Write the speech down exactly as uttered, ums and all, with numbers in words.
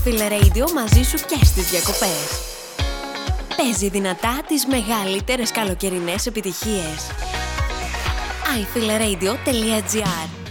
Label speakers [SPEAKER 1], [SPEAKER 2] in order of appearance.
[SPEAKER 1] iFeel Radio μαζί σου και στις διακοπές. Παίζει δυνατά τις μεγαλύτερες καλοκαιρινές επιτυχίες. άι φιλ ρέιντιο τελεία τζι άρ